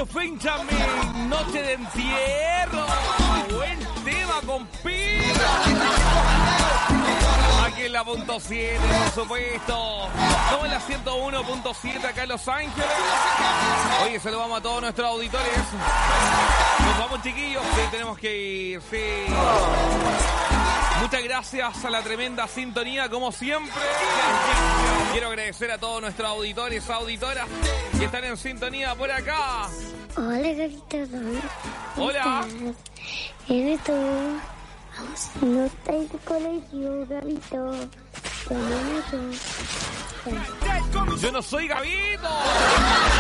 Sergio Benjamin, Noche de Entierro. Buen tema, compita. Aquí en la punto 7, por supuesto. Estamos en la 101.7 acá en Los Ángeles. Oye, saludamos a todos nuestros auditores. Nos vamos, chiquillos, sí, tenemos que ir, sí. Muchas gracias a la tremenda sintonía, como siempre. Quiero agradecer a todos nuestros auditores, auditoras que están en sintonía por acá. Hola, Gabito. Hola. ¿Eres tú? No estás en colegio, Gabito. Yo no soy Gabito.